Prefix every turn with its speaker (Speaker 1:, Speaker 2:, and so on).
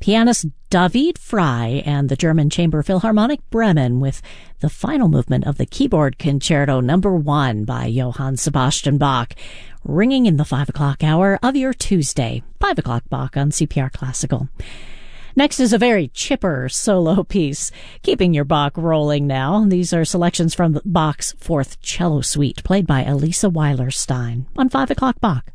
Speaker 1: pianist David Frey and the German Chamber Philharmonic Bremen with the final movement of the Keyboard Concerto No. 1 by Johann Sebastian Bach, ringing in the 5 o'clock hour of your Tuesday, 5 o'clock Bach on CPR Classical. Next is a very chipper solo piece, keeping your Bach rolling now. These are selections from Bach's Fourth Cello Suite, played by Elisa Weiler-Stein on 5 o'clock Bach.